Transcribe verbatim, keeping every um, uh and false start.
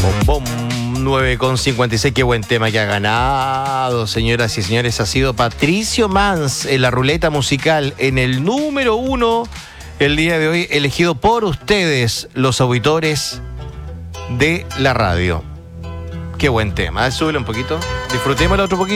Bom, bom, nueve con cincuenta y seis, qué buen tema que ha ganado, señoras y señores. Ha sido Patricio Mans en la ruleta musical, en el número uno el día de hoy, elegido por ustedes, los auditores de la radio. Qué buen tema. Súbelo un poquito. Disfrutémoslo otro poquito.